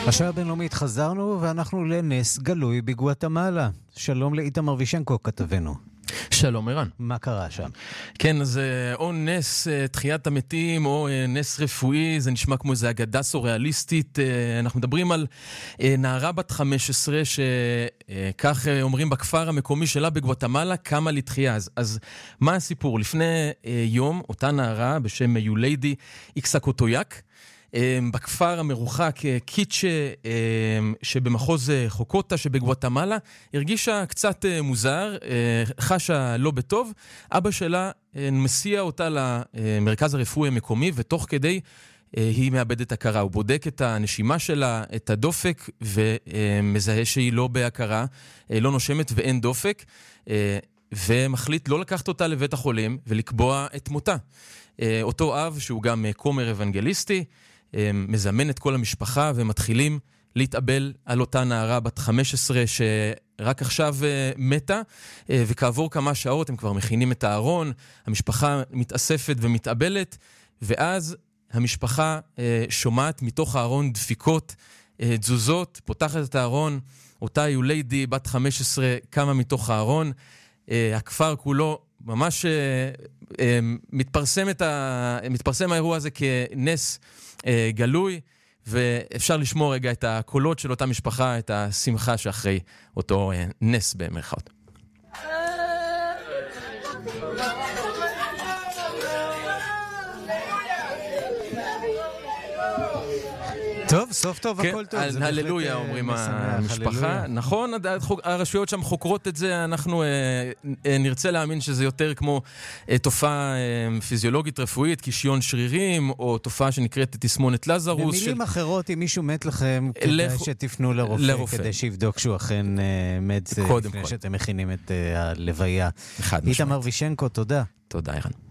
השעה הבינלאומית חזרנו ואנחנו לנס גלוי בגואטמלה. שלום לאיתמר וישנקו כתבנו. שלום ערן. מה קרה שם? כן, אז או נס תחיית המתים או נס רפואי, זה נשמע כמו איזו אגדה סוריאליסטית. אנחנו מדברים על נערה בת 15 שכך אומרים בכפר המקומי שלה בגואטמלה קמה לתחייה. אז מה הסיפור? לפני יום אותה נערה בשם יוליידי איקסקוטויאק בכפר המרוחק קיצ'ה שבמחוז חוקוטה שבגואטמלה הרגישה קצת מוזר, חשה לא בטוב. אבא שלה מסיע אותה למרכז הרפואי המקומי ותוך כדי היא מאבדת הכרה. הוא בודק את הנשימה שלה, את הדופק ומזהה שהיא לא בהכרה, לא נושמת ואין דופק, ומחליט לא לקחת אותה לבית החולים ולקבוע את מותה. אותו אב שהוא גם כומר אוונגליסטי מזמן את כל המשפחה ומתחילים להתאבל על אותה נערה בת 15 שרק עכשיו מתה, וכעבור כמה שעות הם כבר מכינים את הארון, המשפחה מתאספת ומתאבלת, ואז המשפחה שומעת מתוך הארון דפיקות, תזוזות, פותחת את הארון, אותה יוליידי בת 15 קמה מתוך הארון, הכפר כולו ממש מתפרסם האירוע הזה כנס גלוי, ואפשר לשמור רגע את הקולות של אותה משפחה, את השמחה שאחרי אותו נס במרכאות. טוב, סוף טוב, הכל טוב. הללויה אומרים המשפחה. נכון, הרשויות שם חוקרות את זה, אנחנו נרצה להאמין שזה יותר כמו תופעה פיזיולוגית רפואית, קישיון שרירים, או תופעה שנקראת תסמונת לזרוס. במילים אחרות, אם מישהו מת לכם, כדאי שתפנו לרופא, כדי שיבדוק שהוא אכן מת לפני שאתם מכינים את הלוויה. איתמר וישנקו, תודה. תודה, ערן.